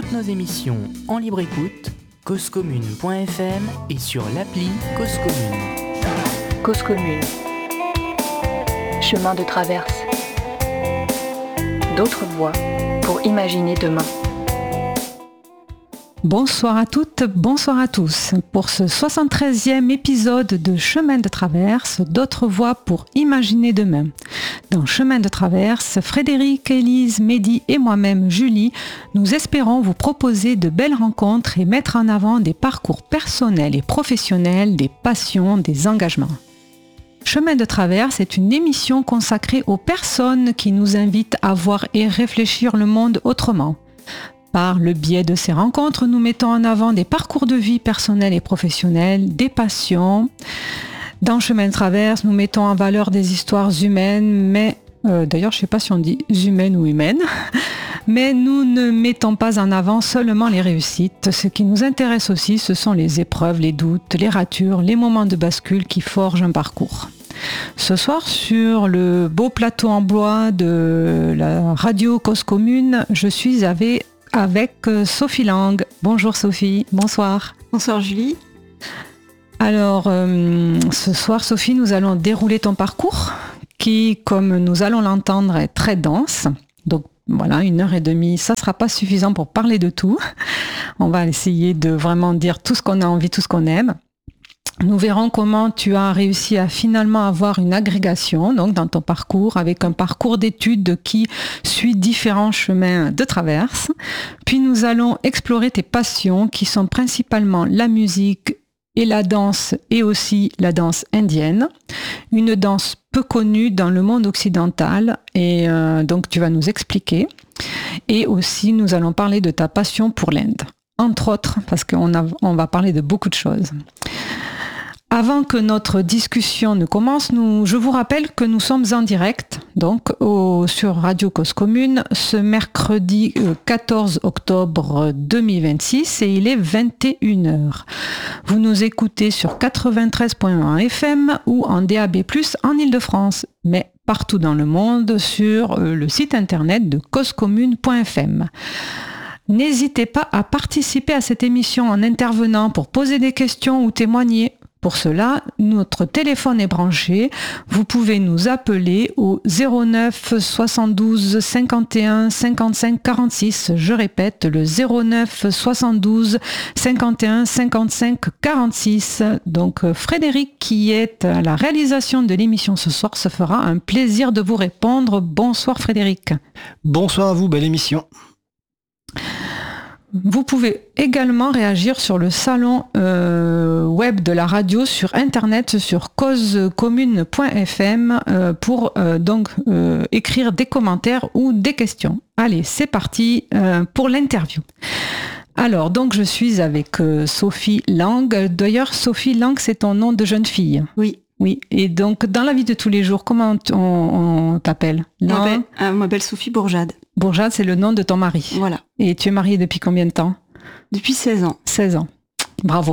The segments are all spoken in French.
toutes nos émissions en libre écoute, causecommune.fm et sur l'appli Cause Commune. Cause Commune. Chemin de traverse. D'autres voies pour imaginer demain. Bonsoir à toutes, bonsoir à tous. Pour ce 73e épisode de Chemin de traverse, d'autres voies pour imaginer demain. Dans Chemin de traverse, Frédéric, Élise, Mehdi et moi-même, Julie, nous espérons vous proposer de belles rencontres et mettre en avant des parcours personnels et professionnels, des passions, des engagements. Chemin de traverse est une émission consacrée aux personnes qui nous invitent à voir et réfléchir le monde autrement. Par le biais de ces rencontres, nous mettons en avant des parcours de vie personnels et professionnels, des passions. Dans Chemin de traverse, nous mettons en valeur des histoires humaines, mais d'ailleurs, je ne sais pas si on dit humaines ou humaines, mais nous ne mettons pas en avant seulement les réussites. Ce qui nous intéresse aussi, ce sont les épreuves, les doutes, les ratures, les moments de bascule qui forgent un parcours. Ce soir, sur le beau plateau en bois de la radio Cause Commune, je suis avec Sophie Lang. Bonjour Sophie, bonsoir. Bonsoir Julie. Alors, ce soir Sophie, nous allons dérouler ton parcours qui, comme nous allons l'entendre, est très dense. Donc voilà, 1h30, ça ne sera pas suffisant pour parler de tout. On va essayer de vraiment dire tout ce qu'on a envie, tout ce qu'on aime. Nous verrons comment tu as réussi à finalement avoir une agrégation donc dans ton parcours, avec un parcours d'études qui suit différents chemins de traverse. Puis nous allons explorer tes passions qui sont principalement la musique et la danse, et aussi la danse indienne, une danse peu connue dans le monde occidental, et donc tu vas nous expliquer. Et aussi nous allons parler de ta passion pour l'Inde, entre autres, parce qu'on va parler de beaucoup de choses. Avant que notre discussion ne commence, je vous rappelle que nous sommes en direct donc sur Radio Cause Commune ce mercredi 14 octobre 2026 et il est 21h. Vous nous écoutez sur 93.1 FM ou en DAB+, en Ile-de-France, mais partout dans le monde sur le site internet de causecommune.fm. N'hésitez pas à participer à cette émission en intervenant pour poser des questions ou témoigner. Pour cela, notre téléphone est branché. Vous pouvez nous appeler au 09 72 51 55 46. Je répète, le 09 72 51 55 46. Donc Frédéric, qui est à la réalisation de l'émission ce soir, se fera un plaisir de vous répondre. Bonsoir Frédéric. Bonsoir à vous, belle émission. Vous pouvez également réagir sur le salon web de la radio sur internet sur causecommune.fm pour donc écrire des commentaires ou des questions. Allez, c'est parti pour l'interview. Alors, donc je suis avec Sophie Lang. D'ailleurs, Sophie Lang, c'est ton nom de jeune fille. Oui. Oui, et donc dans la vie de tous les jours, comment on t'appelle? On m'appelle Sophie Bourjade. Bourjade, c'est le nom de ton mari. Voilà. Et tu es mariée depuis combien de temps? Depuis 16 ans. 16 ans. Bravo.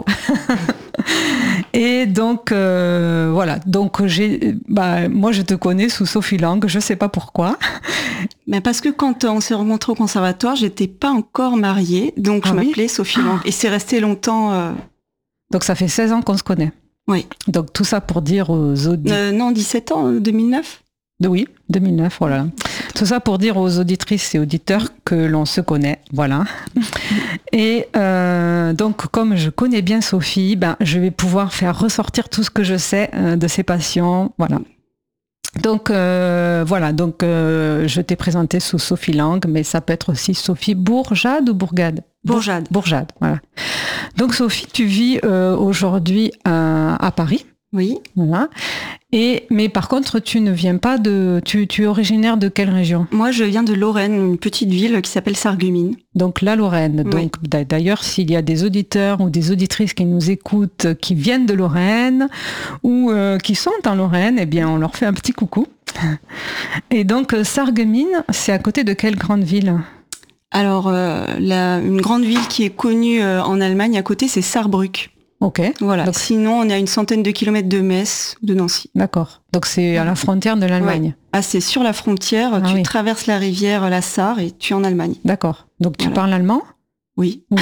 Et donc, voilà. Donc, moi, je te connais sous Sophie Lang. Je ne sais pas pourquoi. Mais parce que quand on s'est rencontrés au conservatoire, j'étais pas encore mariée. Donc, je m'appelais Sophie Lang. Et c'est resté longtemps... Donc, ça fait 16 ans qu'on se connaît. Oui. Donc, tout ça pour dire aux auditeurs... non, 17 ans, 2009. Oui, 2009, voilà. Tout ça pour dire aux auditrices et auditeurs que l'on se connaît, voilà. Et donc, comme je connais bien Sophie, je vais pouvoir faire ressortir tout ce que je sais de ses passions, voilà. Donc, je t'ai présentée sous Sophie Lang, mais ça peut être aussi Sophie Bourjade ou Bourgade? Bourjade. Bourjade, voilà. Donc, Sophie, tu vis aujourd'hui à Paris. Oui. Voilà. Mais par contre, tu ne viens pas tu es originaire de quelle région? Moi, je viens de Lorraine, une petite ville qui s'appelle Sarreguemines. Donc la Lorraine. Oui. Donc d'ailleurs, s'il y a des auditeurs ou des auditrices qui nous écoutent, qui viennent de Lorraine ou qui sont en Lorraine, eh bien, on leur fait un petit coucou. Et donc Sarreguemines, c'est à côté de quelle grande ville? Alors, une grande ville qui est connue en Allemagne à côté, c'est Saarbrück. Ok. Voilà. Donc, sinon, on est à une centaine de kilomètres de Metz, de Nancy. D'accord. Donc c'est à la frontière de l'Allemagne. Ouais. Ah, c'est sur la frontière. Tu traverses la rivière, la Sarre, et tu es en Allemagne. D'accord. Donc tu parles allemand? Oui. Oui.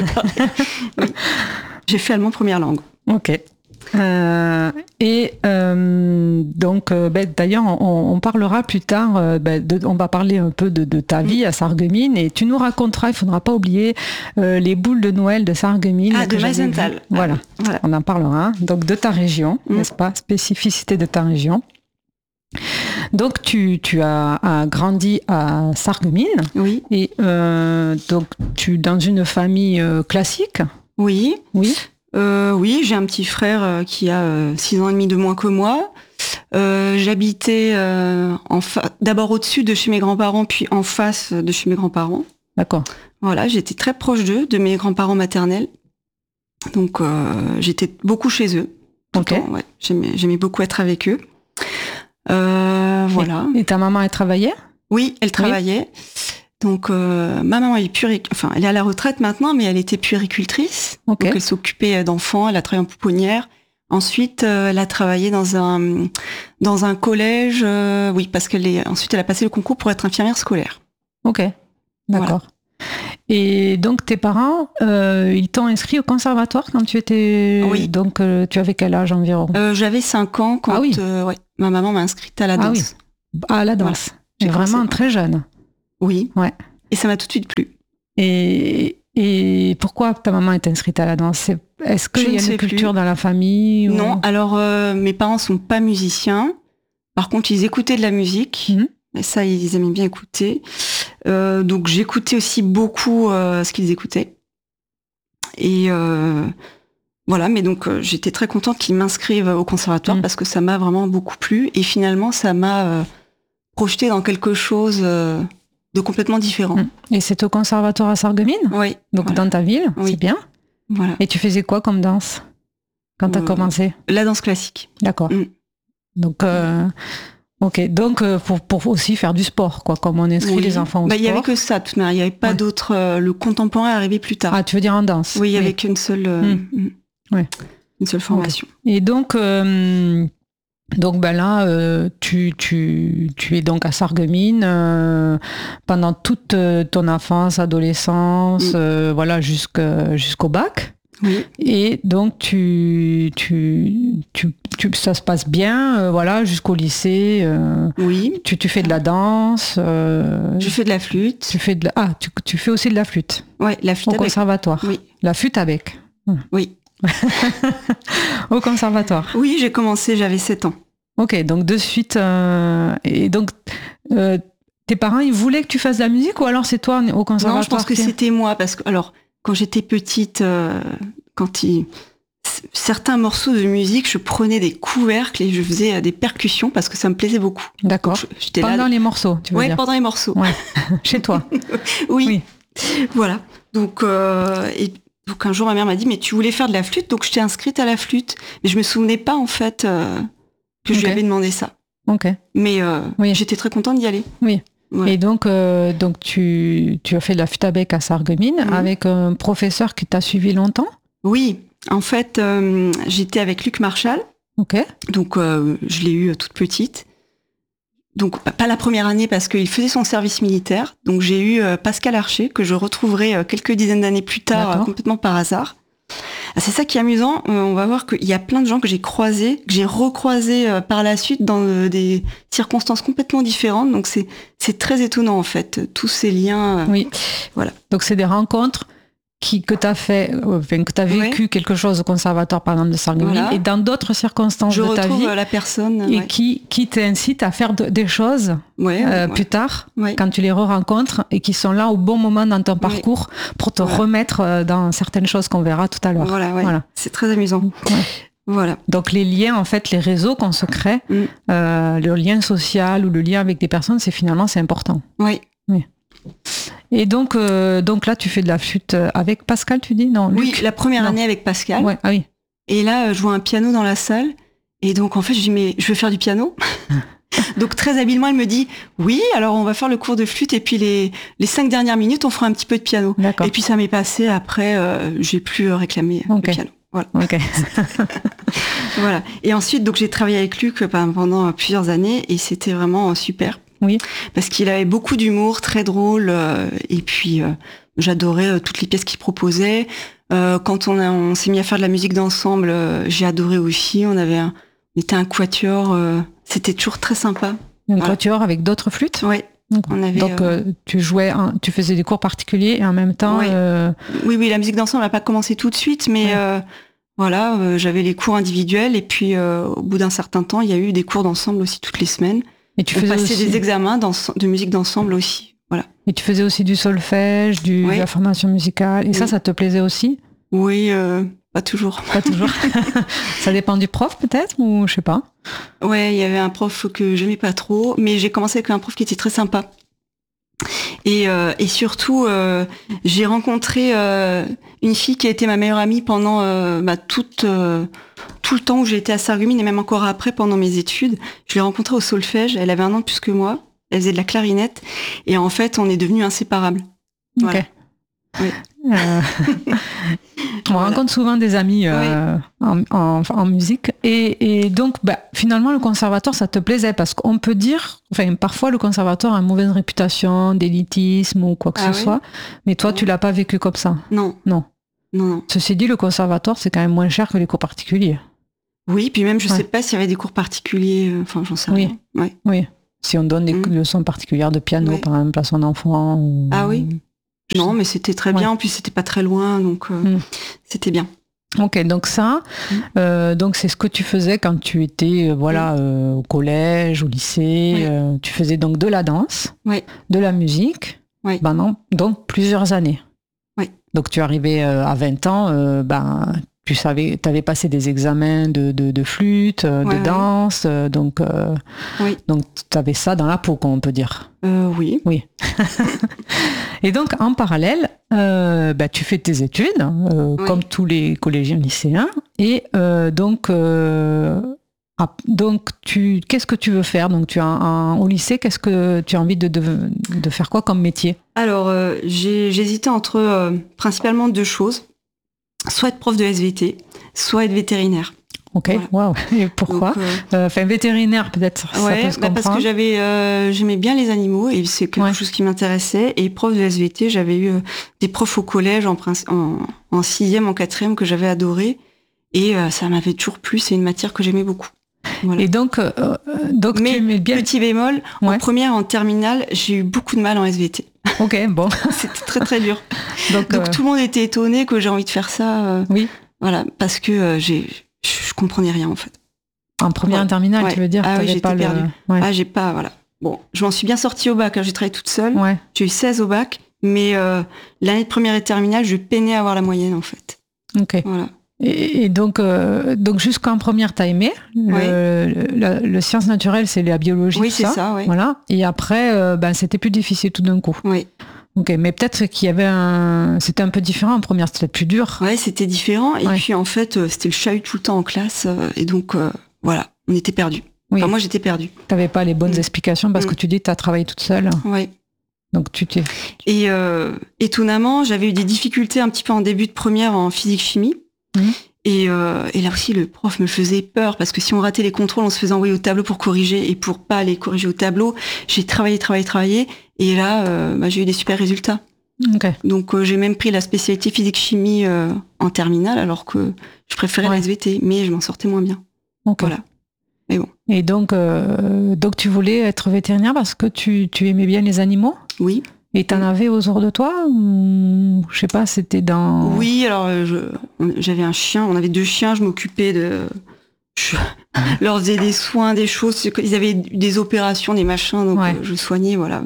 J'ai fait allemand première langue. Ok. D'ailleurs, on parlera plus tard, on va parler un peu de ta vie à Sarreguemines, et tu nous raconteras, il ne faudra pas oublier, les boules de Noël de Sarreguemines. Ah, de Meisenthal. Voilà, on en parlera. Donc de ta région, n'est-ce pas? Spécificité de ta région. Donc tu as grandi à Sarreguemines. Oui. Et donc tu dans une famille classique. Oui. Oui. Oui, j'ai un petit frère qui a 6 ans et demi de moins que moi. J'habitais d'abord au-dessus de chez mes grands-parents, puis en face de chez mes grands-parents. D'accord. Voilà, j'étais très proche d'eux, de mes grands-parents maternels. Donc j'étais beaucoup chez eux. Ok. Ouais, j'aimais beaucoup être avec eux. Voilà. Et ta maman, elle travaillait? Oui, elle travaillait. Donc ma maman elle est à la retraite maintenant, mais elle était puéricultrice. Okay. Donc elle s'occupait d'enfants, elle a travaillé en pouponnière. Ensuite, elle a travaillé dans un collège, parce ensuite elle a passé le concours pour être infirmière scolaire. Ok, d'accord. Voilà. Et donc tes parents, ils t'ont inscrit au conservatoire quand tu étais... Oui. Donc tu avais quel âge environ? J'avais 5 ans quand ma maman m'a inscrite à la danse. À la danse. Voilà. Vraiment très jeune. Oui. Ouais. Et ça m'a tout de suite plu. Et pourquoi ta maman est inscrite à la danse? Est-ce qu'il y a une culture dans la famille ou... Non, alors mes parents sont pas musiciens. Par contre, ils écoutaient de la musique. Et ça, ils aimaient bien écouter. Donc j'écoutais aussi beaucoup ce qu'ils écoutaient. Et voilà, mais donc j'étais très contente qu'ils m'inscrivent au conservatoire parce que ça m'a vraiment beaucoup plu. Et finalement, ça m'a projeté dans quelque chose... de complètement différent. Et c'est au conservatoire à Sarreguemines? Oui. Donc dans ta ville, c'est bien. Voilà. Et tu faisais quoi comme danse quand tu as commencé? La danse classique. D'accord. Donc, ok. Donc pour aussi faire du sport, quoi, comme on inscrit les enfants au sport. Il n'y avait que ça, de toute manière. Il n'y avait pas d'autre... le contemporain est arrivé plus tard. Ah, tu veux dire en danse? Oui, il n'y avait qu'une seule... une seule formation. Okay. Et donc... Donc là, tu es donc à Sarreguemines pendant toute ton enfance, adolescence, voilà, jusqu'au bac. Oui. Et donc ça se passe bien, voilà, jusqu'au lycée. Oui. Tu fais de la danse. Je fais de la flûte. Tu fais aussi de la flûte. Ouais, la flûte au conservatoire. Oui. La flûte à bec. Oui. Au conservatoire. Oui, j'ai commencé, j'avais 7 ans. Ok, donc de suite... et donc, tes parents, ils voulaient que tu fasses de la musique ou alors c'est toi au conservatoire? Non, je pense que c'était moi, parce que, alors, quand j'étais petite, certains morceaux de musique, je prenais des couvercles et je faisais des percussions parce que ça me plaisait beaucoup. D'accord. Pendant les morceaux, tu veux dire? Oui, pendant les morceaux. Ouais. Chez toi. Oui. Voilà. Donc un jour, ma mère m'a dit, mais tu voulais faire de la flûte, donc je t'ai inscrite à la flûte. Mais je me souvenais pas, en fait, que je lui avais demandé ça. Ok. Mais j'étais très contente d'y aller. Oui. Ouais. Et donc tu as fait de la flûte à bec à Sarreguemines avec un professeur qui t'a suivi longtemps? Oui. En fait, j'étais avec Luc Marchal. Ok. Donc, je l'ai eu toute petite. Donc, pas la première année parce qu'il faisait son service militaire. Donc, j'ai eu Pascal Archer, que je retrouverai quelques dizaines d'années plus tard, complètement par hasard. Ah, c'est ça qui est amusant. On va voir qu'il y a plein de gens que j'ai croisés, que j'ai recroisés par la suite dans des circonstances complètement différentes. Donc, c'est très étonnant, en fait, tous ces liens. Oui. Voilà. Donc, c'est des rencontres que tu as fait, que tu as vécu quelque chose au conservatoire, par exemple, de Sarreguemines, et dans d'autres circonstances de ta vie. Je retrouve la personne. Et qui t'incite à faire des choses plus tard, quand tu les re-rencontres, et qui sont là au bon moment dans ton parcours pour te remettre dans certaines choses qu'on verra tout à l'heure. Voilà. C'est très amusant. Ouais. Voilà. Donc les liens, en fait, les réseaux qu'on se crée, le lien social ou le lien avec des personnes, c'est important. Oui. Et donc là, tu fais de la flûte avec Pascal, tu dis? Non, Luc. Oui, la première année avec Pascal. Ouais. Ah oui. Et là, je vois un piano dans la salle. Et donc, en fait, je dis, mais je veux faire du piano. Donc, très habilement, elle me dit, oui, alors on va faire le cours de flûte. Et puis, les 5 dernières minutes, on fera un petit peu de piano. D'accord. Et puis, ça m'est passé. Après, j'ai plus réclamé le piano. Voilà. Ok. Voilà. Et ensuite, donc, j'ai travaillé avec Luc pendant plusieurs années. Et c'était vraiment super. Oui. Parce qu'il avait beaucoup d'humour, très drôle, et puis j'adorais toutes les pièces qu'il proposait. Quand on s'est mis à faire de la musique d'ensemble, j'ai adoré aussi. On était un quatuor, c'était toujours très sympa. Un quatuor avec d'autres flûtes? Oui. On avait, donc tu faisais des cours particuliers et en même temps... Oui, la musique d'ensemble n'a pas commencé tout de suite, mais j'avais les cours individuels et puis au bout d'un certain temps, il y a eu des cours d'ensemble aussi toutes les semaines. Et tu faisais passais aussi des examens de musique d'ensemble aussi. Voilà. Et tu faisais aussi du solfège, de la formation musicale, et ça te plaisait aussi? Oui, pas toujours. Pas toujours. Ça dépend du prof peut-être, ou je sais pas. Ouais, il y avait un prof que j'aimais pas trop, mais j'ai commencé avec un prof qui était très sympa. Et surtout, j'ai rencontré une fille qui a été ma meilleure amie pendant tout le temps où j'ai été à Sarreguemines et même encore après pendant mes études. Je l'ai rencontrée au solfège. Elle avait 1 an de plus que moi. Elle faisait de la clarinette et en fait, on est devenus inséparables. Voilà. Ok. Oui. On rencontre souvent des amis en musique et donc finalement le conservatoire ça te plaisait parce qu'on peut dire, parfois le conservatoire a une mauvaise réputation d'élitisme ou quoi que ce soit, mais toi tu l'as pas vécu comme ça? Non. Ceci dit, le conservatoire c'est quand même moins cher que les cours particuliers. Oui, puis même je sais pas s'il y avait des cours particuliers, j'en sais rien. Oui. Si on donne des leçons particulières de piano par exemple à son enfant. Ah oui. Non, mais c'était très bien. En plus, c'était pas très loin, donc c'était bien. Ok, donc ça, donc c'est ce que tu faisais quand tu étais au collège, au lycée. Tu faisais donc de la danse, de la musique, pendant donc plusieurs années. Oui. Donc tu arrivais à 20 ans, tu savais, tu avais passé des examens de flûte, de danse, donc tu avais ça dans la peau, comme on peut dire. Oui. Et donc, en parallèle, tu fais tes études, comme tous les collégiens lycéens. Et qu'est-ce que tu veux faire? Donc, au lycée, qu'est-ce que tu as envie de faire quoi comme métier? Alors, j'hésitais entre principalement 2 choses. Soit être prof de SVT, soit être vétérinaire. Ok, waouh. Et pourquoi? Vétérinaire peut-être. Ça peut se comprendre. Parce que j'aimais bien les animaux et c'est quelque chose qui m'intéressait. Et prof de SVT, j'avais eu des profs au collège en 6e, en 4e que j'avais adoré et ça m'avait toujours plu. C'est une matière que j'aimais beaucoup. Voilà. Et donc mais tu aimais bien. Petit bémol, en première, en terminale, j'ai eu beaucoup de mal en SVT. Ok, bon. C'était très très dur. Donc tout le monde était étonné que j'ai envie de faire ça. Oui. Voilà, parce que je comprenais rien en fait. En première terminale, tu veux dire? Ah oui, j'étais perdue. J'ai pas, voilà. Bon, je m'en suis bien sortie au bac, j'ai travaillé toute seule. J'ai eu 16 au bac, mais l'année de première et terminale, je peinais à avoir la moyenne en fait. Ok. Voilà. Et donc jusqu'en première, t'as aimé le sciences naturelles, c'est la biologie. Oui, c'est ça. Oui. Voilà. Et après, c'était plus difficile tout d'un coup. Oui. Ok, mais peut-être qu'il y avait c'était un peu différent en première, c'était plus dur. Ouais, c'était différent. Et puis en fait, c'était le chahut tout le temps en classe, et donc voilà, on était perdus. Oui. Enfin, moi, j'étais perdue. T'avais pas les bonnes explications parce que tu dis t'as travaillé toute seule. Oui. Donc tu t'es. Et étonnamment, j'avais eu des difficultés un petit peu en début de première en physique-chimie. Et là aussi, le prof me faisait peur parce que si on ratait les contrôles, on se faisait envoyer au tableau pour corriger. Et pour pas les corriger au tableau, j'ai travaillé. Et là, j'ai eu des super résultats. Okay. Donc j'ai même pris la spécialité physique-chimie en terminale, alors que je préférais la SVT, mais je m'en sortais moins bien. Okay. Voilà. Mais bon. Et donc tu voulais être vétérinaire parce que tu aimais bien les animaux? Oui. Et t'en avais autour de toi ou je sais pas, c'était dans... Oui, alors j'avais un chien, on avait 2 chiens, je m'occupais je leur faisais des soins, des choses, ils avaient des opérations, des machins, donc je soignais, voilà.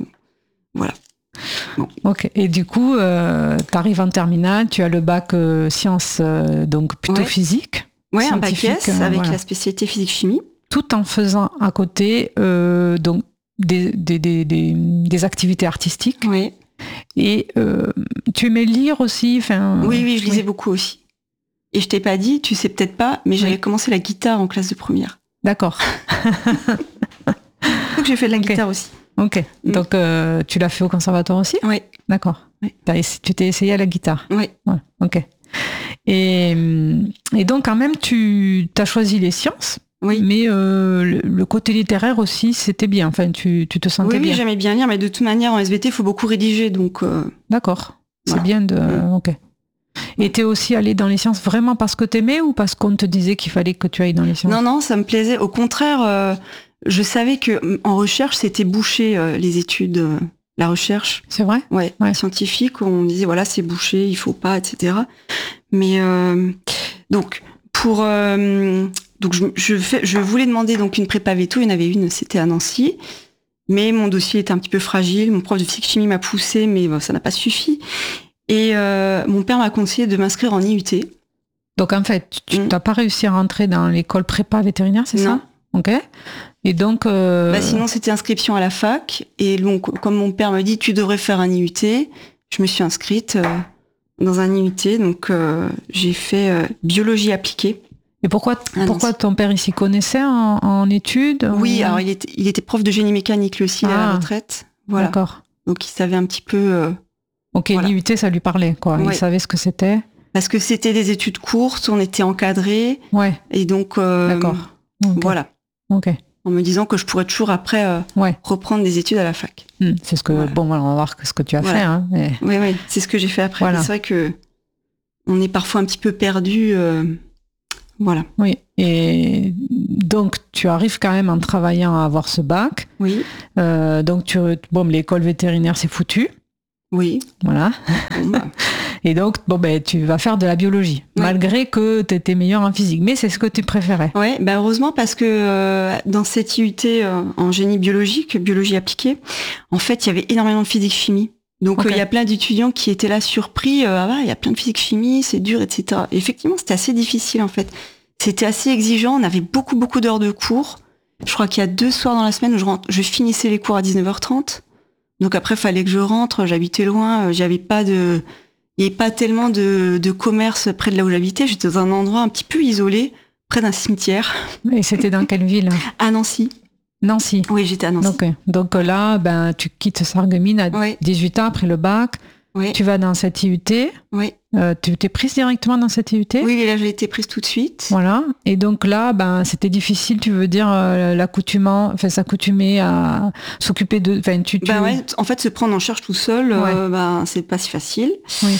Bon. Ok, et du coup, t'arrives en terminale, tu as le bac sciences, donc plutôt physique. Oui, un bac S avec la spécialité physique-chimie. Tout en faisant à côté donc des activités artistiques. Oui. Et tu aimais lire aussi? Oui, je lisais beaucoup aussi. Et je t'ai pas dit, tu sais peut-être pas, mais j'avais commencé la guitare en classe de première. D'accord. Donc j'ai fait de la guitare aussi. Ok. Donc tu l'as fait au conservatoire aussi? Oui. D'accord. Oui. Tu t'es essayé à la guitare? Oui. Ouais. Ok. Et donc quand même, tu as choisi les sciences? Oui. Mais le côté littéraire aussi, c'était bien. Enfin, tu te sentais bien. Oui, j'aimais bien lire, mais de toute manière, en SVT, il faut beaucoup rédiger, donc... D'accord. C'est voilà. bien de... Ok. Et t'es aussi allé dans les sciences vraiment parce que t'aimais ou parce qu'on te disait qu'il fallait que tu ailles dans les sciences? Non, ça me plaisait. Au contraire, je savais que en recherche, c'était bouché, les études, la recherche. C'est vrai? Ouais. Scientifique, on me disait, voilà, c'est bouché, il faut pas, etc. Mais donc, je voulais demander donc une prépa veto, il y en avait une, c'était à Nancy. Mais mon dossier était un petit peu fragile. Mon prof de physique-chimie m'a poussé, mais ça n'a pas suffi. Et mon père m'a conseillé de m'inscrire en IUT. Donc en fait, tu n'as pas réussi à rentrer dans l'école prépa vétérinaire, c'est ça? Ok. Et donc... sinon, c'était inscription à la fac. Et donc, comme mon père me dit, tu devrais faire un IUT, je me suis inscrite dans un IUT. Donc, j'ai fait biologie appliquée. Et pourquoi ton père, il s'y connaissait en études? Oui, alors il était prof de génie mécanique, lui aussi, il est à la retraite. Voilà. D'accord. Donc, il savait un petit peu... Ok, voilà. L'IUT, ça lui parlait, quoi. Ouais. Il savait ce que c'était. Parce que c'était des études courtes, on était encadrés. Ouais. Et donc, d'accord. Okay. Voilà. Ok. En me disant que je pourrais toujours après reprendre des études à la fac. C'est ce que on va voir ce que tu as fait. Hein, mais... Oui, c'est ce que j'ai fait après. Voilà. C'est vrai que on est parfois un petit peu perdu. Voilà. Oui. Et donc tu arrives quand même en travaillant à avoir ce bac. Oui. Donc l'école vétérinaire c'est foutu. Oui. Voilà. Et donc, tu vas faire de la biologie, malgré que tu étais meilleure en physique. Mais c'est ce que tu préférais. Oui, heureusement, parce que dans cette IUT en génie biologique, biologie appliquée, en fait, il y avait énormément de physique-chimie. Donc, il y a plein d'étudiants qui étaient là surpris. Il y a plein de physique-chimie, c'est dur, etc. Et effectivement, c'était assez difficile, en fait. C'était assez exigeant. On avait beaucoup, beaucoup d'heures de cours. Je crois qu'il y a 2 soirs dans la semaine où je finissais les cours à 19h30. Donc après, il fallait que je rentre, j'habitais loin, il n'y avait pas tellement de commerce près de là où j'habitais, j'étais dans un endroit un petit peu isolé, près d'un cimetière. Et c'était dans quelle ville? À Nancy. Nancy. Oui, j'étais à Nancy. Okay. Donc là, tu quittes Sarreguemines à 18 ans après le bac, tu vas dans cette IUT. Oui. Tu t'es prise directement dans cette IUT? Oui, là j'ai été prise tout de suite. Voilà. Et donc là, c'était difficile, tu veux dire, s'accoutumer à s'occuper de... en fait, se prendre en charge tout seul, c'est pas si facile. Oui.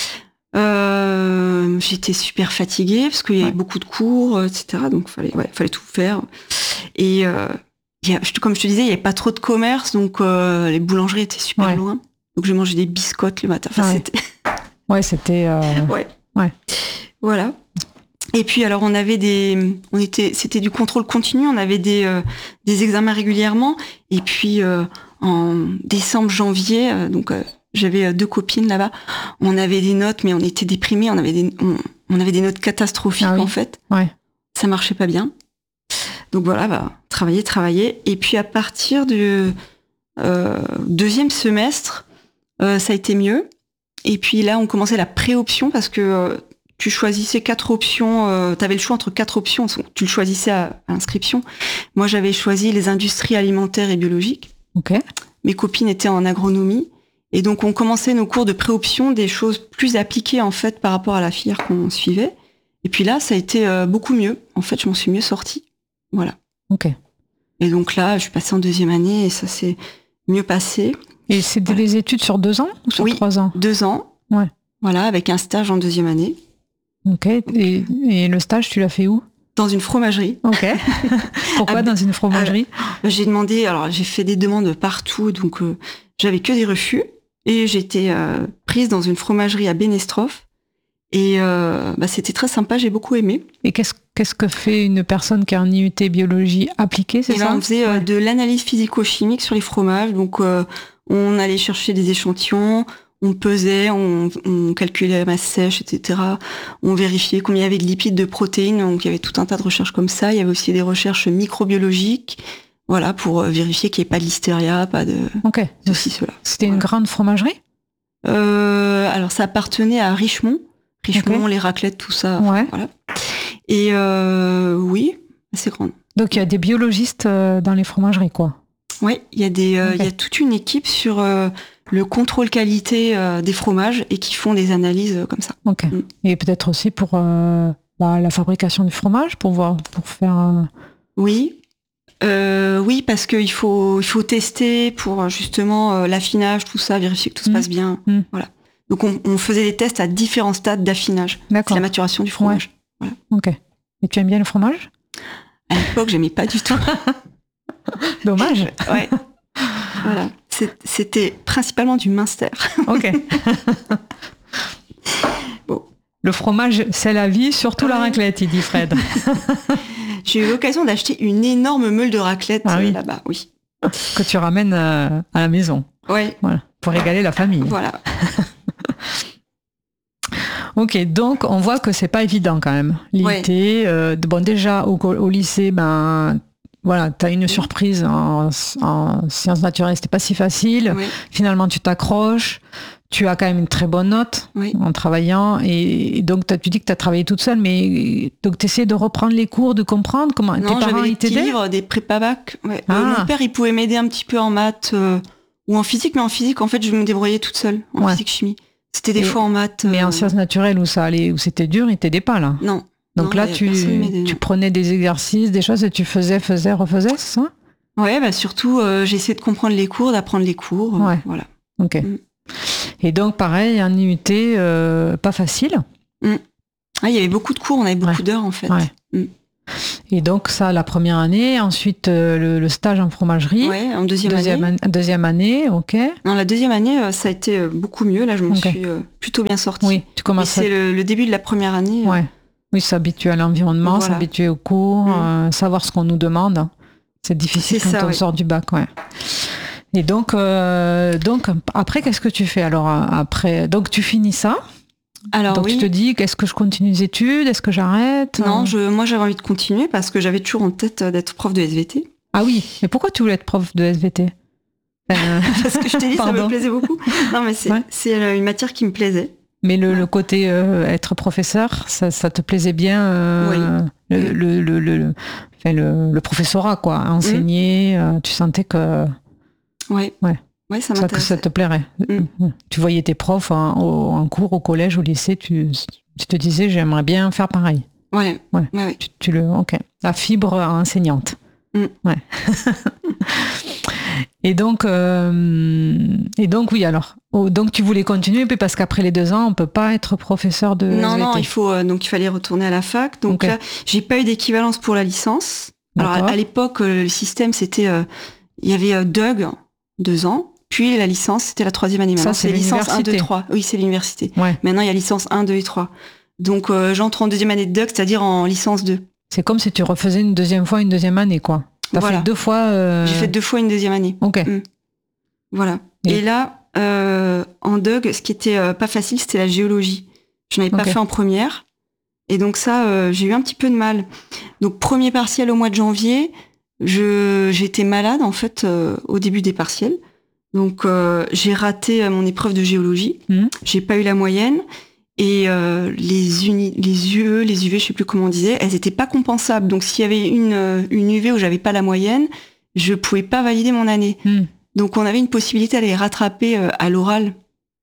J'étais super fatiguée parce qu'il y avait beaucoup de cours, etc. Donc fallait tout faire. Et comme je te disais, il n'y avait pas trop de commerce, donc les boulangeries étaient super loin. Donc je mangeais des biscottes le matin. C'était... c'était... Ouais. Voilà. Et puis alors c'était du contrôle continu, on avait des examens régulièrement. Et puis en décembre, janvier, j'avais 2 copines là-bas. On avait des notes, mais on était déprimés. On avait des notes catastrophiques en fait. Ouais. Ça marchait pas bien. Donc voilà, travailler. Et puis à partir du 2e semestre, ça a été mieux. Et puis là, on commençait la pré-option parce que tu choisissais 4 options. Tu avais le choix entre 4 options. Tu le choisissais à l'inscription. Moi, j'avais choisi les industries alimentaires et biologiques. Okay. Mes copines étaient en agronomie. Et donc, on commençait nos cours de pré-option, des choses plus appliquées, en fait, par rapport à la filière qu'on suivait. Et puis là, ça a été beaucoup mieux. En fait, je m'en suis mieux sortie. Voilà. Ok. Et donc là, je suis passée en 2e année et ça s'est mieux passé. Et c'était des études sur 2 ans ou sur 3 ans? 2 ans. Ouais. Voilà, avec un stage en 2e année. Ok. Et le stage, tu l'as fait où? Dans une fromagerie. Ok. Pourquoi dans une fromagerie? J'ai demandé, alors j'ai fait des demandes partout, donc j'avais que des refus. Et j'étais prise dans une fromagerie à Bénestroff. Et c'était très sympa, j'ai beaucoup aimé. Et qu'est-ce que fait une personne qui a un IUT biologie appliquée, c'est ça? On faisait de l'analyse physico-chimique sur les fromages. Donc on allait chercher des échantillons, on pesait, on calculait la masse sèche, etc. On vérifiait combien il y avait de lipides, de protéines. Donc il y avait tout un tas de recherches comme ça. Il y avait aussi des recherches microbiologiques. Voilà, pour vérifier qu'il n'y ait pas de listeria, pas de ceci, cela. C'était une grande fromagerie? Alors ça appartenait à Richemont. Les raclettes, tout ça. Ouais. Voilà. Et oui, assez grande. Donc il y a des biologistes dans les fromageries, quoi. Oui, il y a toute une équipe sur le contrôle qualité des fromages et qui font des analyses comme ça. Ok. Et peut-être aussi pour la fabrication du fromage, pour faire Oui. Oui, parce qu'il faut tester pour justement l'affinage, tout ça, vérifier que tout se passe bien. Voilà. Donc on faisait des tests à différents stades d'affinage. D'accord. C'est la maturation du fromage. Ouais. Voilà. Ok. Et tu aimes bien le fromage ? À l'époque, j'aimais pas du tout. Dommage. Ouais. Voilà. C'était principalement du Münster. Ok. Bon. Le fromage, c'est la vie, surtout la raclette, il dit Fred. J'ai eu l'occasion d'acheter une énorme meule de raclette là-bas, oui. Que tu ramènes à la maison. Ouais. Voilà, pour régaler la famille. Voilà. Ok, donc on voit que c'est pas évident quand même. L'IUT, bon déjà au lycée, voilà, t'as une surprise en sciences naturelles, c'était pas si facile. Oui. Finalement, tu t'accroches. Tu as quand même une très bonne note en travaillant. Et donc, tu dis que tu as travaillé toute seule, mais donc tu essaies de reprendre les cours, de comprendre comment non, tes parents ils t'aidaient. Non, j'avais des livres, des prépa-bac. Ouais. Mon père, il pouvait m'aider un petit peu en maths ou en physique, mais en physique, en fait, je me débrouillais toute seule. En physique-chimie. C'était des fois en maths. Mais en sciences naturelles, où ça allait, où c'était dur, il t'aidait pas, là. Non. Donc là, tu prenais des exercices, des choses, et tu faisais, refaisais, c'est ça ? Ouais, surtout, j'ai essayé de comprendre les cours, d'apprendre les cours. Voilà. Ok. Et donc, pareil, un IUT, pas facile. Ah, il y avait beaucoup de cours, on avait beaucoup d'heures, en fait. Ouais. Et donc, ça, la première année. Ensuite, le stage en fromagerie. Ouais, en deuxième année, ok. Non, la deuxième année, ça a été beaucoup mieux. Là, je m'en suis plutôt bien sortie. Oui, tu commences. C'est le début de la première année. Ouais. Oui, s'habituer à l'environnement, s'habituer aux cours, savoir ce qu'on nous demande. C'est difficile quand on sort du bac, ouais. Et donc après, qu'est-ce que tu fais alors après ? Donc tu finis ça. Alors donc tu te dis, est-ce que je continue les études ? Est-ce que j'arrête ? Non, moi j'avais envie de continuer parce que j'avais toujours en tête d'être prof de SVT. Ah oui, mais pourquoi tu voulais être prof de SVT ? Parce que je t'ai dit, ça me plaisait beaucoup. Non, mais c'est une matière qui me plaisait. Mais le côté être professeur, ça te plaisait bien le professorat, quoi. Enseigner, tu sentais que... Ouais, ça m'intéressait. Que ça te plairait. Tu voyais tes profs en cours, au collège, au lycée, tu te disais, j'aimerais bien faire pareil. Ouais. Ok. La fibre enseignante. Ouais. Et donc, oui, alors. Donc, tu voulais continuer, puis parce qu'après les 2 ans, on peut pas être professeur de SVT. Non, il fallait retourner à la fac. Donc là, j'ai pas eu d'équivalence pour la licence. Alors, à l'époque, le système, c'était, il y avait DUG, 2 ans, puis la licence, c'était la 3e année. Maintenant, c'est licence 1, 2, 3. Oui, c'est l'université. Ouais. Maintenant, il y a licence 1, 2 et 3. Donc, j'entre en 2e année de DUG, c'est-à-dire en licence 2. C'est comme si tu refaisais une 2e année, quoi. T'as fait 2 fois... J'ai fait 2 fois une 2e année. Ok. Voilà. Et là, en DUG, ce qui était pas facile, c'était la géologie. Je n'avais pas fait en première. Et donc ça, j'ai eu un petit peu de mal. Donc, premier partiel au mois de janvier, j'étais malade, en fait, au début des partiels. Donc, j'ai raté mon épreuve de géologie. J'ai pas eu la moyenne. Et les UE, les UV, je sais plus comment on disait, elles étaient pas compensables. Donc, s'il y avait une UV où j'avais pas la moyenne, je pouvais pas valider mon année. Donc, on avait une possibilité d'aller rattraper à l'oral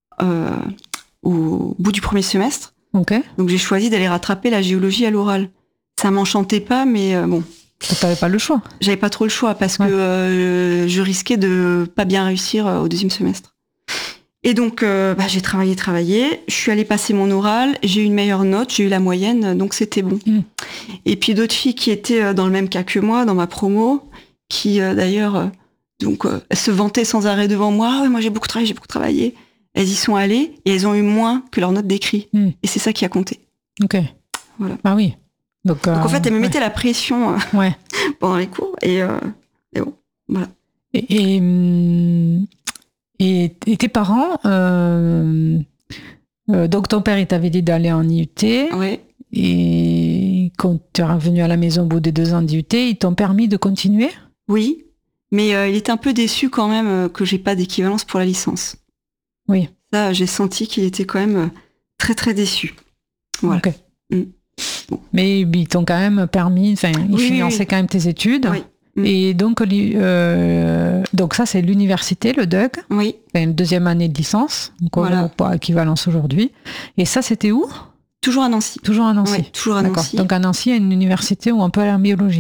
au bout du premier semestre. Okay. Donc, j'ai choisi d'aller rattraper la géologie à l'oral. Ça m'enchantait pas, mais bon. T'avais pas le choix. J'avais pas trop le choix parce que je risquais de pas bien réussir au 2e semestre. Et donc, j'ai travaillé. Je suis allée passer mon oral. J'ai eu une meilleure note. J'ai eu la moyenne, donc c'était bon. Et puis d'autres filles qui étaient dans le même cas que moi, dans ma promo, qui d'ailleurs, elles se vantaient sans arrêt devant moi. Ah ouais, moi j'ai beaucoup travaillé. Elles y sont allées et elles ont eu moins que leur note d'écrit. Et c'est ça qui a compté. Ok. Voilà. Ah oui. Donc en fait, elles me mettaient la pression pendant les cours. Et bon, voilà. Et tes parents, donc ton père, il t'avait dit d'aller en IUT. Oui. Et quand tu es revenu à la maison au bout des 2 ans d'IUT, ils t'ont permis de continuer ? Oui, mais il était un peu déçu quand même que j'ai pas d'équivalence pour la licence. Oui. Ça, j'ai senti qu'il était quand même très très déçu. Voilà. Okay. Bon. Mais ils t'ont quand même permis, ils finançaient quand même tes études. Oui. Et donc ça, c'est l'université, le DUG. Oui. Une 2e année de licence, donc pas équivalence aujourd'hui. Et ça, c'était où ? Toujours à Nancy. Toujours à Nancy. Oui, toujours à Nancy. Donc à Nancy, il y a une université où on peut aller en biologie.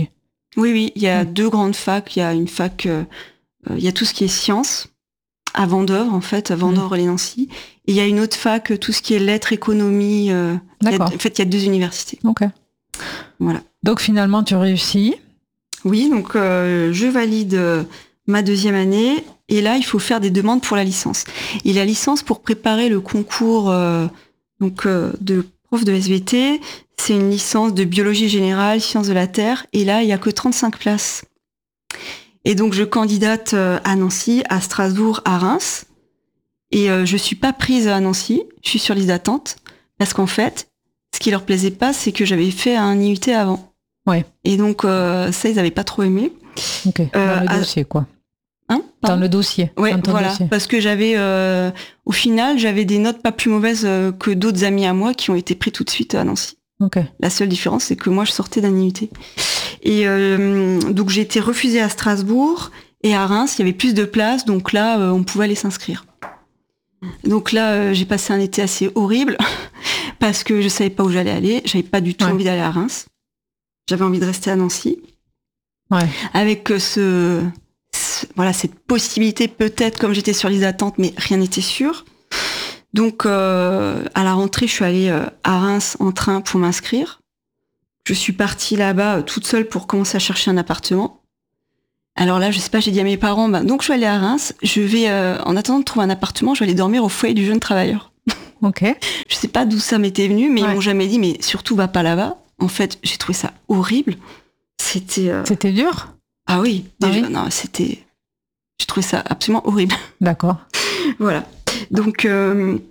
Oui, il y a 2 grandes facs. Il y a une fac, il y a tout ce qui est sciences, à Vendeuvre, en fait, à Vendeuvre-les-Nancy. Et il y a une autre fac, tout ce qui est lettres, économie. D'accord. En fait, il y a 2 universités. Ok. Voilà. Donc finalement, tu réussis. Oui, donc je valide ma 2e année. Et là, il faut faire des demandes pour la licence. Et la licence, pour préparer le concours de prof de SVT, c'est une licence de biologie générale, sciences de la Terre. Et là, il n'y a que 35 places. Et donc, je candidate à Nancy, à Strasbourg, à Reims. Et je suis pas prise à Nancy, je suis sur liste d'attente. Parce qu'en fait, ce qui leur plaisait pas, c'est que j'avais fait un IUT avant. Ouais. Et donc, ça, ils avaient pas trop aimé. Ok. Dans le dossier, quoi. Hein, dans le dossier. Ouais, voilà. Dossier. Parce que j'avais, au final, j'avais des notes pas plus mauvaises que d'autres amis à moi qui ont été pris tout de suite à Nancy. Ok. La seule différence, c'est que moi, je sortais d'un IUT. Et donc, j'ai été refusée à Strasbourg et à Reims. Il y avait plus de places, donc là, on pouvait aller s'inscrire. Donc là, j'ai passé un été assez horrible parce que je savais pas où j'allais aller. J'avais pas du tout envie d'aller à Reims. J'avais envie de rester à Nancy. Ouais. Avec cette possibilité peut-être, comme j'étais sur liste d'attente, mais rien n'était sûr. Donc, à la rentrée, je suis allée à Reims en train pour m'inscrire. Je suis partie là-bas toute seule pour commencer à chercher un appartement. Alors là, je sais pas, j'ai dit à mes parents, donc je suis allée à Reims, je vais, en attendant de trouver un appartement, je vais aller dormir au foyer du jeune travailleur. Ok. Je sais pas d'où ça m'était venu, mais ils m'ont jamais dit, mais surtout va pas là-bas. En fait, j'ai trouvé ça horrible. C'était dur? Ah oui, déjà, non, c'était... J'ai trouvé ça absolument horrible. D'accord. Voilà. Donc je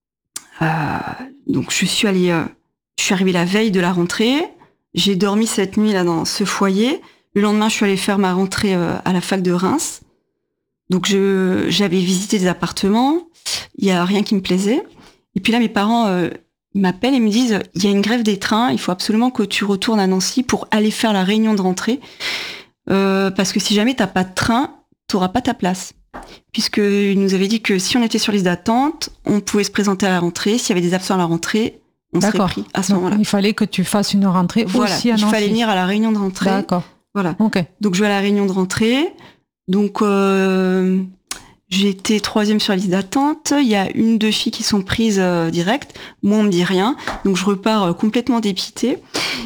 suis allée... je suis arrivée la veille de la rentrée. J'ai dormi cette nuit là dans ce foyer. Le lendemain, je suis allée faire ma rentrée à la fac de Reims. Donc j'avais visité des appartements. Il y a rien qui me plaisait. Et puis là, mes parents m'appellent et me disent il y a une grève des trains. Il faut absolument que tu retournes à Nancy pour aller faire la réunion de rentrée. Parce que si jamais t'as pas de train, t'auras pas ta place. Puisqu'ils nous avaient dit que si on était sur liste d'attente, on pouvait se présenter à la rentrée. S'il y avait des absents à la rentrée, on serait pris à ce moment-là. Il fallait que tu fasses une rentrée aussi à Nancy. Il fallait venir à la réunion de rentrée. D'accord. Voilà. Ok. Donc je vais à la réunion de rentrée. Donc j'ai été 3e sur la liste d'attente. Il y a 1-2 filles qui sont prises direct. Moi on me dit rien. Donc je repars complètement dépitée.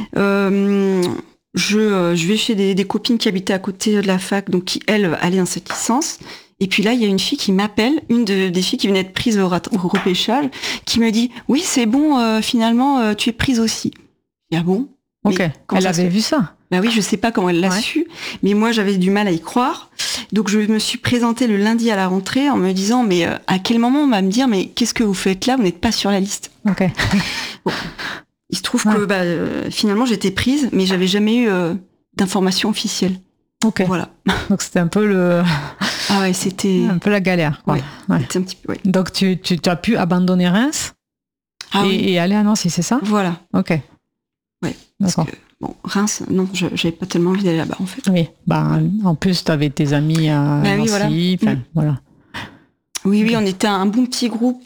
Je vais chez des copines qui habitaient à côté de la fac, donc qui elles allaient dans cette licence. Et puis là il y a une fille qui m'appelle, des filles qui venaient d'être prises au repêchage, qui me dit oui c'est bon finalement tu es prise aussi. Ah bon? Ok. Elle avait vu ça? Bah oui, je sais pas comment elle l'a su, mais moi j'avais du mal à y croire. Donc je me suis présentée le lundi à la rentrée en me disant mais à quel moment on va me dire mais qu'est-ce que vous faites là, vous n'êtes pas sur la liste. Ok. Bon. Il se trouve que finalement j'étais prise, mais j'avais jamais eu d'information officielle. Ok. Voilà. Donc c'était un peu c'était un peu la galère, quoi. Ouais. C'était un petit peu. Ouais. Donc tu as pu abandonner Reims et aller à Nancy, c'est ça? Voilà. Ok. Ouais. D'accord. Bon, Reims, non, j'avais pas tellement envie d'aller là-bas, en fait. Oui, en plus, tu avais tes amis à Nancy, voilà. Oui, on était un bon petit groupe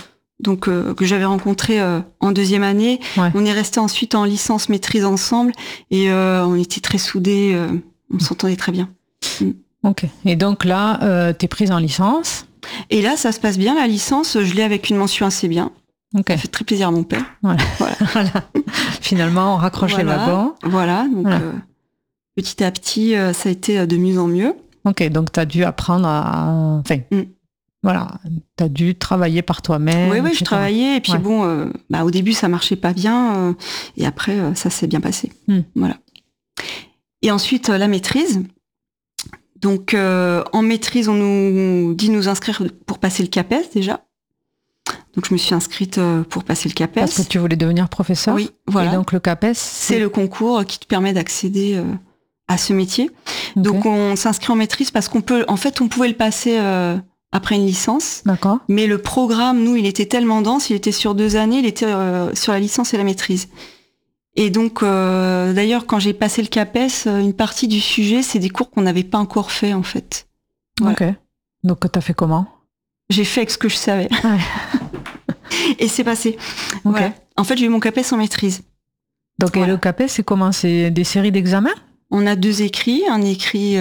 que j'avais rencontré en 2e année. Ouais. On est resté ensuite en licence maîtrise ensemble et on était très soudés, on s'entendait très bien. Ok, et donc là, tu es prise en licence? Et là, ça se passe bien, la licence, je l'ai avec une mention assez bien. Okay. Ça fait très plaisir à mon père. Voilà. Finalement, on raccroche les wagons. Voilà, donc petit à petit, ça a été de mieux en mieux. Ok, donc tu as dû apprendre à... Voilà, tu as dû travailler par toi-même. Oui, je travaillais, et puis au début, ça marchait pas bien, et après, ça s'est bien passé. Voilà. Et ensuite, la maîtrise. Donc, en maîtrise, on nous dit nous inscrire pour passer le CAPES, déjà. Donc je me suis inscrite pour passer le CAPES. Parce que tu voulais devenir professeur? Oui, voilà. Et donc le CAPES, c'est le concours qui te permet d'accéder à ce métier. Okay. Donc on s'inscrit en maîtrise parce on pouvait le passer après une licence. D'accord. Mais le programme, nous, il était tellement dense, il était sur 2 années, il était sur la licence et la maîtrise. Et donc, d'ailleurs, quand j'ai passé le CAPES, une partie du sujet, c'est des cours qu'on n'avait pas encore fait, en fait. Voilà. Ok. Donc t'as fait comment? J'ai fait avec ce que je savais. Ouais. Et c'est passé. Okay. Voilà. En fait, j'ai eu mon CAPES en maîtrise. Donc, et le CAPES, c'est comment? C'est des séries d'examens? On a 2 écrits. Un écrit...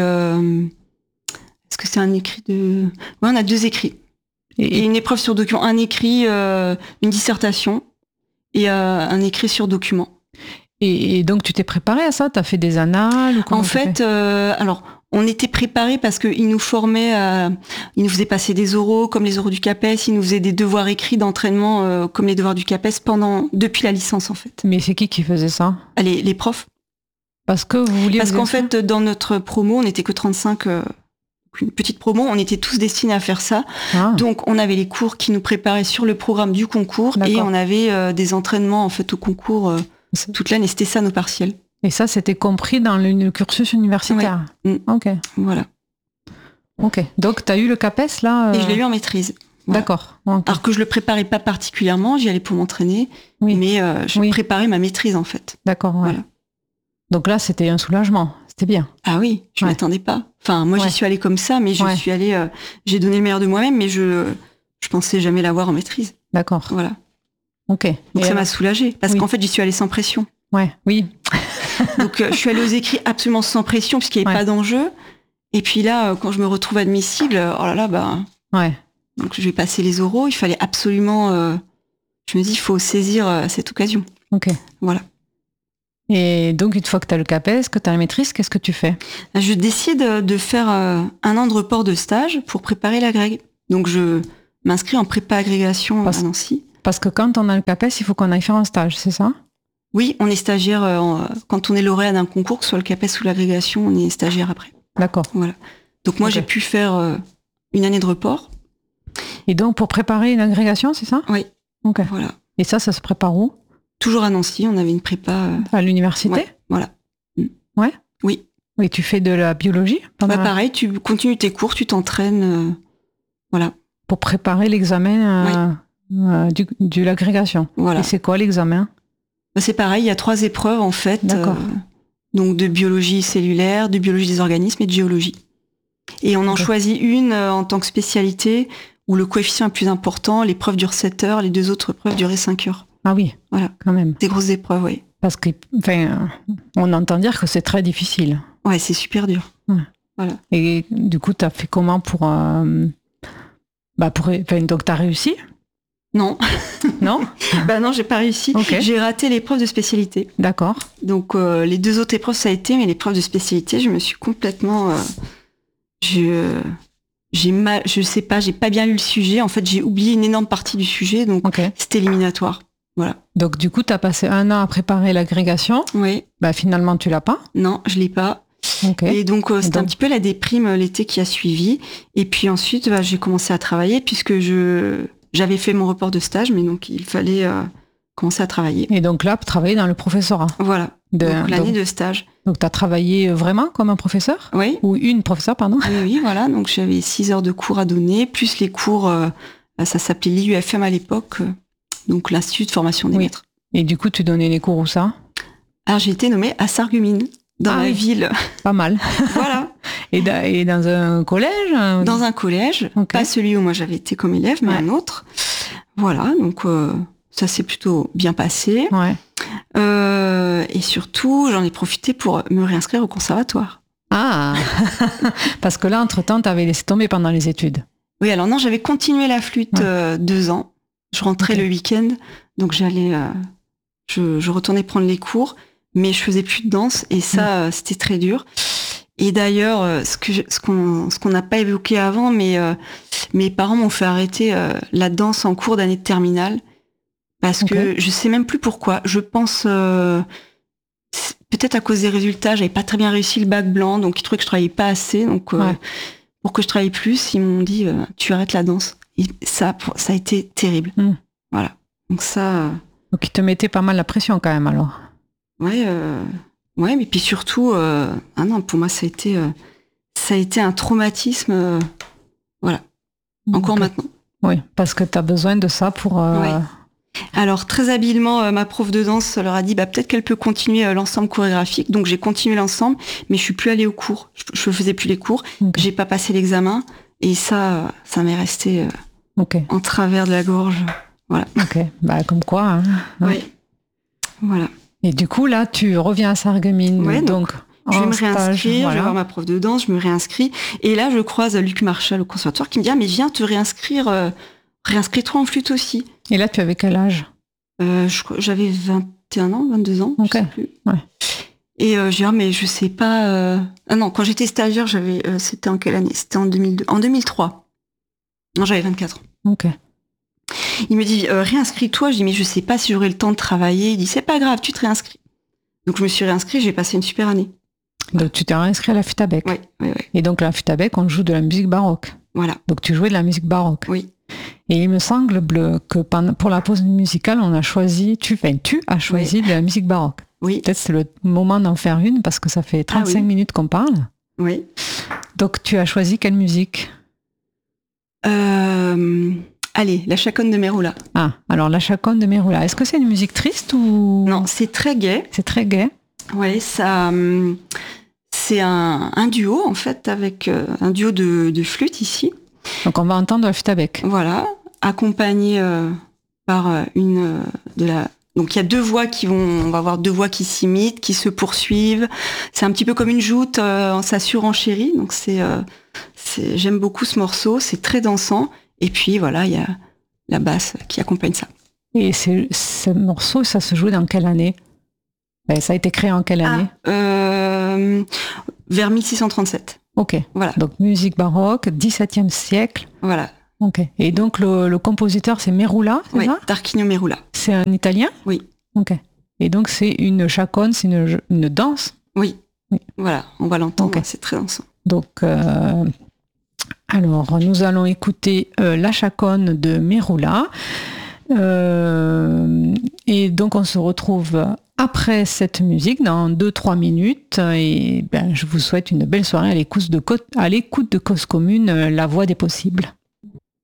est-ce que c'est un écrit de... Ouais, on a 2 écrits. Et une épreuve sur document. Un écrit, une dissertation, et un écrit sur document. Et donc, tu t'es préparé à ça? Tu as fait des annales ou comment? En fait, alors, on était préparés parce qu'ils nous formaient, ils nous faisaient passer des oraux, comme les oraux du CAPES, ils nous faisaient des devoirs écrits d'entraînement, comme les devoirs du CAPES, depuis la licence, en fait. Mais c'est qui faisait ça? Les profs. Parce que vous vouliez... Parce qu'en fait, dans notre promo, on n'était que 35... une petite promo, on était tous destinés à faire ça. Ah. Donc, on avait les cours qui nous préparaient sur le programme du concours. D'accord. Et on avait des entraînements, en fait, au concours toute l'année. C'était ça, nos partiels. Et ça, c'était compris dans le cursus universitaire? Oui. Ok. Voilà. Ok. Donc, tu as eu le CAPES, là Et je l'ai eu en maîtrise. Voilà. D'accord. Okay. Alors que je le préparais pas particulièrement, j'y allais pour m'entraîner. Oui. Mais je préparais ma maîtrise, en fait. D'accord, ouais. Voilà. Donc là, c'était un soulagement. C'était bien. Ah oui, je m'attendais pas. Enfin, moi, j'y suis allée comme ça, mais suis allée... j'ai donné le meilleur de moi-même, mais je pensais jamais l'avoir en maîtrise. D'accord. Voilà. Ok. Donc ça m'a soulagée, parce qu'en fait, j'y suis allée sans pression. Ouais, oui. Donc, je suis allée aux écrits absolument sans pression, puisqu'il n'y avait pas d'enjeu. Et puis là, quand je me retrouve admissible, oh là là, Ouais. Donc, je vais passer les oraux. Il fallait absolument... je me dis, il faut saisir cette occasion. Ok. Voilà. Et donc, une fois que tu as le CAPES, que tu as la maîtrise, qu'est-ce que tu fais? Je décide de faire un an de report de stage pour préparer l'agrég. Donc, je m'inscris en prépa agrégation à Nancy. Parce que quand on a le CAPES, il faut qu'on aille faire un stage, c'est ça? Oui, on est stagiaire quand on est lauréat d'un concours, que ce soit le CAPES ou l'agrégation, on est stagiaire après. D'accord. Voilà. Donc, moi, j'ai pu faire une année de report. Et donc, pour préparer une agrégation, c'est ça? Oui. Ok. Voilà. Et ça se prépare où? Toujours à Nancy, on avait une prépa... À l'université? Ouais, voilà. Ouais? Oui. Oui, tu fais de la biologie? Pareil, tu continues tes cours, tu t'entraînes, voilà. Pour préparer l'examen de l'agrégation. Voilà. Et c'est quoi l'examen? C'est pareil, il y a 3 épreuves en fait. D'accord. Donc de biologie cellulaire, de biologie des organismes et de géologie. Et on en choisit une en tant que spécialité où le coefficient est plus important, l'épreuve dure 7 heures, les 2 autres épreuves duraient 5 heures. Ah oui, voilà. Quand même. Des grosses épreuves, oui. Parce que, on entend dire que c'est très difficile. Ouais, c'est super dur. Ouais. Voilà. Et du coup, tu as fait comment pour... donc, tu as réussi? Non. Non? Non, j'ai pas réussi. Okay. J'ai raté l'épreuve de spécialité. D'accord. Donc, les 2 autres épreuves, ça a été, mais l'épreuve de spécialité, je me suis complètement... je sais pas, j'ai pas bien lu le sujet. En fait, j'ai oublié une énorme partie du sujet, donc c'était éliminatoire. Voilà. Donc, du coup, tu as passé 1 an à préparer l'agrégation. Oui. Finalement, tu l'as pas? Non, je l'ai pas. Okay. Et donc, c'était un petit peu la déprime l'été qui a suivi. Et puis ensuite, j'ai commencé à travailler puisque j'avais fait mon report de stage, mais donc il fallait commencer à travailler. Et donc là, travailler dans le professorat. Voilà. Donc l'année de stage. Donc, tu as travaillé vraiment comme un professeur? Oui. Ou une professeure, pardon? Oui, voilà. Donc, j'avais 6 heures de cours à donner, plus les cours, ça s'appelait l'IUFM à l'époque, donc l'Institut de formation des maîtres. Et du coup, tu donnais les cours où ça? Alors, j'ai été nommée à Sarreguemines, dans la ville. Pas mal. Voilà. Et dans un collège? Dans un collège. Pas celui où moi j'avais été comme élève, mais un autre. Voilà, donc ça s'est plutôt bien passé. Ouais. Et surtout, j'en ai profité pour me réinscrire au conservatoire. Ah. Parce que là, entre-temps, tu avais laissé tomber pendant les études. Oui, alors non, j'avais continué la flûte 2 ans. Je rentrais le week-end, donc j'allais... je retournais prendre les cours, mais je faisais plus de danse, et ça, c'était très dur. Et d'ailleurs, ce qu'on n'a pas évoqué avant, mais mes parents m'ont fait arrêter la danse en cours d'année de terminale, parce que je sais même plus pourquoi. Je pense... peut-être à cause des résultats, j'avais pas très bien réussi le bac blanc, donc ils trouvaient que je travaillais pas assez, donc pour que je travaille plus, ils m'ont dit tu arrêtes la danse. Et ça a été terrible. Voilà. Donc ça. Donc ils te mettaient pas mal la pression quand même alors. Ouais, mais puis surtout, non, pour moi ça a été un traumatisme. Voilà. Encore maintenant. Oui, parce que tu as besoin de ça pour. Alors très habilement, ma prof de danse leur a dit peut-être qu'elle peut continuer l'ensemble chorégraphique. Donc j'ai continué l'ensemble, mais je suis plus allée aux cours. Je faisais plus les cours. J'ai pas passé l'examen et ça m'est resté en travers de la gorge. Voilà. Ok. Comme quoi. Hein. Oui. Voilà. Et du coup là, tu reviens à Sarreguemines. Ouais, donc Je vais me stage, réinscrire, voilà. je vais voir ma prof de danse, je me réinscris. Et là, je croise Luc Marchal au conservatoire qui me dit « Ah, mais viens te réinscrire, réinscris-toi en flûte aussi. » Et là, tu avais quel âge? J'avais 21 ans, 22 ans, Ok. je sais plus. Ouais. Et je dis « Ah, mais je sais pas... Ah non, quand j'étais stagiaire, c'était en quelle année? C'était en 2002. En 2003. Non, j'avais 24 ans. Ok. Il me dit réinscris-toi. Je dis mais je sais pas si j'aurai le temps de travailler. Il dit c'est pas grave, tu te réinscris. Donc je me suis réinscrit, j'ai passé une super année. Donc tu t'es réinscrit à la flûte à bec. Oui. Et donc la flûte à bec, on joue de la musique baroque. Voilà. Donc tu jouais de la musique baroque. Oui. Et il me semble que pour la pause musicale, on a choisi, tu as choisi de la musique baroque. Oui. Peut-être c'est le moment d'en faire une parce que ça fait 35 minutes qu'on parle. Oui. Donc tu as choisi quelle musique? Allez, la chaconne de Merula. Ah, alors la chaconne de Merula. Est-ce que c'est une musique triste ou... Non, c'est très gai. C'est très gai. Oui, ça, c'est un duo en fait avec un duo de flûte ici. Donc on va entendre la flûte à bec. Voilà, accompagné par une de la. Donc il y a on va avoir deux voix qui s'imitent, qui se poursuivent. C'est un petit peu comme une joute, ça surenchérit. Donc j'aime beaucoup ce morceau, c'est très dansant. Et puis voilà, il y a la basse qui accompagne ça. Et ce morceau, ça se joue dans quelle année? Ça a été créé en quelle année? Vers 1637. Ok. Voilà. Donc musique baroque, 17e siècle. Voilà. Ok. Et donc le compositeur, c'est Merula, c'est ça? Tarquinio Merula. C'est un Italien? Oui. Ok. Et donc c'est une chaconne, c'est une danse? Oui. Voilà, on va l'entendre, Okay. c'est très dansant. Donc, alors, nous allons écouter la chaconne de Merula. Et donc, on se retrouve après cette musique dans 2-3 minutes. Et je vous souhaite une belle soirée à l'écoute de Cause Commune, la voix des possibles.